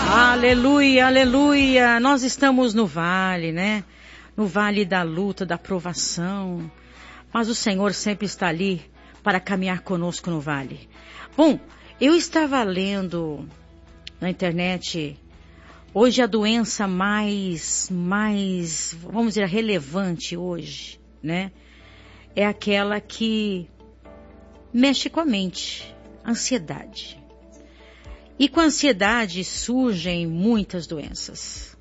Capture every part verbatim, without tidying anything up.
Aleluia, aleluia. Nós estamos no vale, né? No vale da luta, da provação. Mas o Senhor sempre está ali para caminhar conosco no vale. Bom, eu estava lendo na internet, hoje a doença mais, mais, vamos dizer, relevante hoje, né? É aquela que mexe com a mente, ansiedade. E com a ansiedade surgem muitas doenças.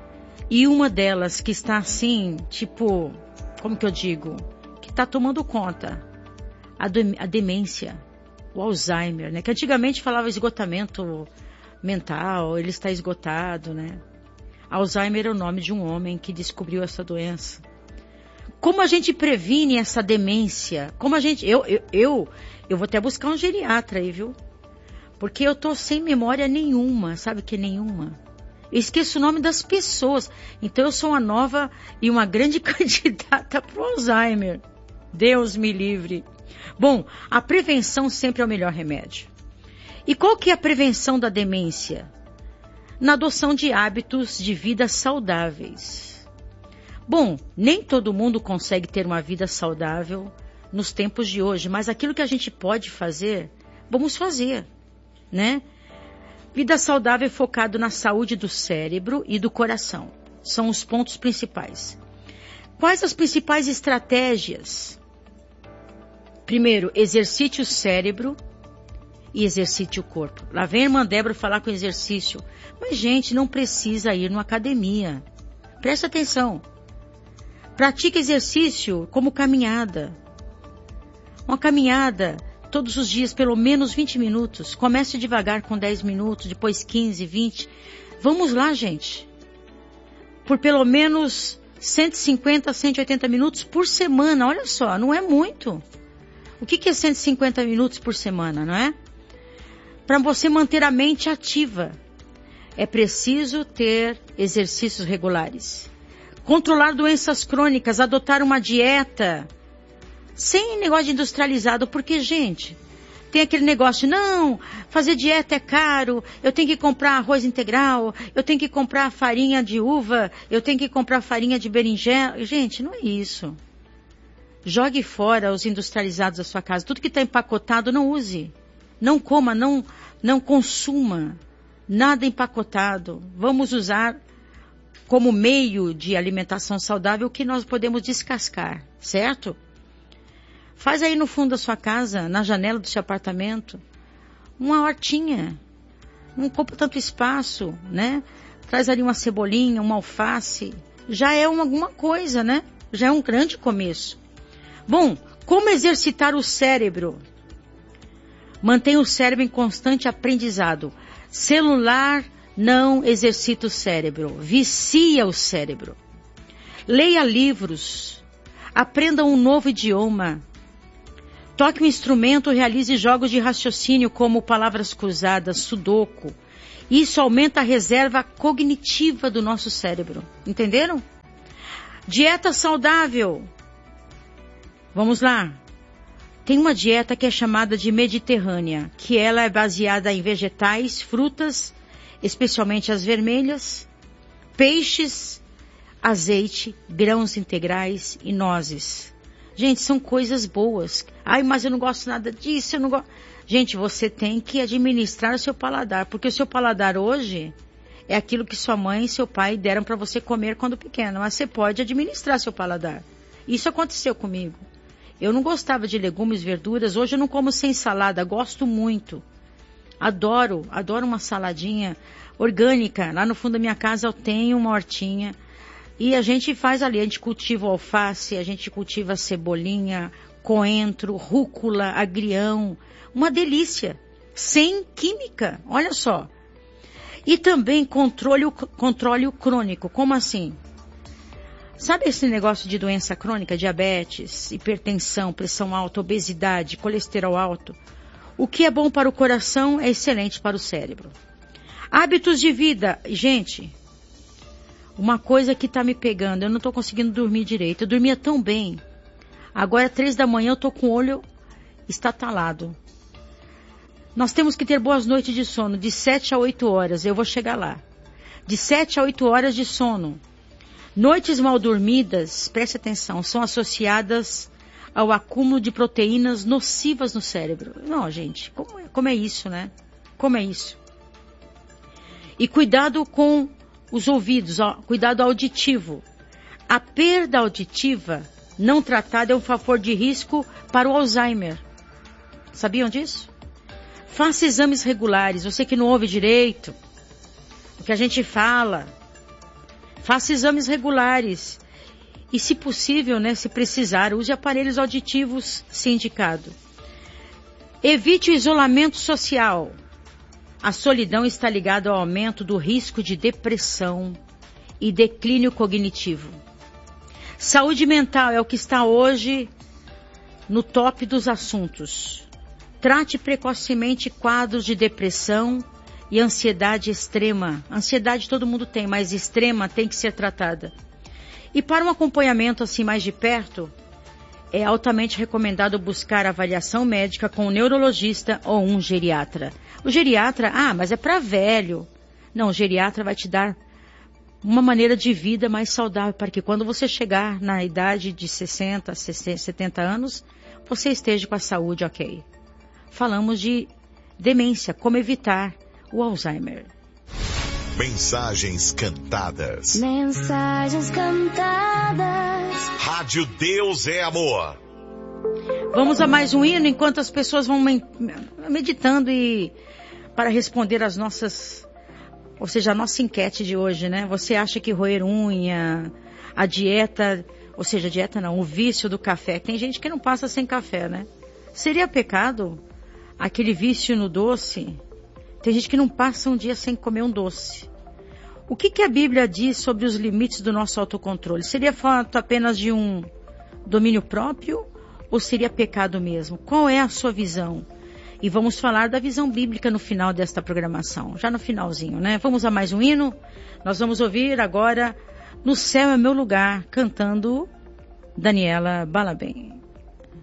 E uma delas que está assim, tipo, como que eu digo? Que está tomando conta. A, de, a demência, o Alzheimer, né? Que antigamente falava esgotamento mental, ele está esgotado, né? Alzheimer é o nome de um homem que descobriu essa doença. Como a gente previne essa demência? Como a gente... Eu, eu, eu, eu vou até buscar um geriatra aí, viu? Porque eu tô sem memória nenhuma, sabe que nenhuma? Eu esqueço o nome das pessoas. Então eu sou uma nova e uma grande candidata para o Alzheimer. Deus me livre. Bom, a prevenção sempre é o melhor remédio. E qual que é a prevenção da demência? Na adoção de hábitos de vida saudáveis. Bom, nem todo mundo consegue ter uma vida saudável nos tempos de hoje, mas aquilo que a gente pode fazer, vamos fazer. Né? Vida saudável focado na saúde do cérebro e do coração. São os pontos principais. Quais as principais estratégias? Primeiro, exercite o cérebro e exercite o corpo. Lá vem a irmã Débora falar com exercício. Mas, gente, não precisa ir numa academia. Presta atenção. Pratique exercício como caminhada. Uma caminhada... Todos os dias, pelo menos vinte minutos. Comece devagar com dez minutos, depois quinze, vinte. Vamos lá, gente. Por pelo menos cento e cinquenta a cento e oitenta minutos por semana. Olha só, não é muito. O que, que é cento e cinquenta minutos por semana, não é? Para você manter a mente ativa, é preciso ter exercícios regulares. Controlar doenças crônicas, adotar uma dieta... Sem negócio de industrializado, porque, gente, tem aquele negócio, não, fazer dieta é caro, eu tenho que comprar arroz integral, eu tenho que comprar farinha de uva, eu tenho que comprar farinha de berinjela. Gente, não é isso. Jogue fora os industrializados da sua casa. Tudo que está empacotado, não use. Não coma, não, não consuma. Nada empacotado. Vamos usar como meio de alimentação saudável o que nós podemos descascar, certo? Faz aí no fundo da sua casa, na janela do seu apartamento, uma hortinha. Não ocupa tanto espaço, né? Traz ali uma cebolinha, uma alface. Já é uma, alguma coisa, né? Já é um grande começo. Bom, como exercitar o cérebro? Mantenha o cérebro em constante aprendizado. Celular não exercita o cérebro, vicia o cérebro. Leia livros. Aprenda um novo idioma. Toque um instrumento, realize jogos de raciocínio como palavras cruzadas, sudoku. Isso aumenta a reserva cognitiva do nosso cérebro. Entenderam? Dieta saudável. Vamos lá. Tem uma dieta que é chamada de mediterrânea, que ela é baseada em vegetais, frutas, especialmente as vermelhas, peixes, azeite, grãos integrais e nozes. Gente, são coisas boas. Ai, mas eu não gosto nada disso, eu não gosto... Gente, você tem que administrar o seu paladar, porque o seu paladar hoje é aquilo que sua mãe e seu pai deram para você comer quando pequeno, mas você pode administrar seu paladar. Isso aconteceu comigo. Eu não gostava de legumes, verduras, hoje eu não como sem salada, gosto muito. Adoro, adoro uma saladinha orgânica. Lá no fundo da minha casa eu tenho uma hortinha. E a gente faz ali, a gente cultiva o alface, a gente cultiva a cebolinha, coentro, rúcula, agrião. Uma delícia, sem química, olha só. E também controle o, controle o crônico, como assim? Sabe esse negócio de doença crônica, diabetes, hipertensão, pressão alta, obesidade, colesterol alto? O que é bom para o coração é excelente para o cérebro. Hábitos de vida, gente... Uma coisa que está me pegando, eu não estou conseguindo dormir direito. Eu dormia tão bem. Agora, três da manhã, eu estou com o olho estatalado. Nós temos que ter boas noites de sono, de sete a oito horas, eu vou chegar lá. De sete a oito horas de sono. Noites mal dormidas, preste atenção, são associadas ao acúmulo de proteínas nocivas no cérebro. Não, gente, como é, como é isso, né? Como é isso? E cuidado com os ouvidos, ó, cuidado auditivo. A perda auditiva não tratada é um fator de risco para o Alzheimer. Sabiam disso? Faça exames regulares, você que não ouve direito, o que a gente fala. Faça exames regulares. E, se possível, né, se precisar, use aparelhos auditivos, se indicado. Evite o isolamento social. A solidão está ligada ao aumento do risco de depressão e declínio cognitivo. Saúde mental é o que está hoje no top dos assuntos. Trate precocemente quadros de depressão e ansiedade extrema. Ansiedade todo mundo tem, mas extrema tem que ser tratada. E para um acompanhamento assim mais de perto, é altamente recomendado buscar avaliação médica com um neurologista ou um geriatra. O geriatra, ah, mas é para velho. Não, o geriatra vai te dar uma maneira de vida mais saudável para que quando você chegar na idade de sessenta, setenta anos, você esteja com a saúde ok. Falamos de demência, como evitar o Alzheimer. Mensagens cantadas. Mensagens cantadas. Rádio Deus é Amor. Vamos a mais um hino enquanto as pessoas vão meditando e para responder as nossas, ou seja, a nossa enquete de hoje, né? Você acha que roer unha, a dieta, ou seja, a dieta não, o vício do café, tem gente que não passa sem café, né? Seria pecado aquele vício no doce? Tem gente que não passa um dia sem comer um doce. O que, que a Bíblia diz sobre os limites do nosso autocontrole? Seria fato apenas de um domínio próprio ou seria pecado mesmo? Qual é a sua visão? E vamos falar da visão bíblica no final desta programação, já no finalzinho, né? Vamos a mais um hino? Nós vamos ouvir agora No Céu é Meu Lugar, cantando Daniela Balabem.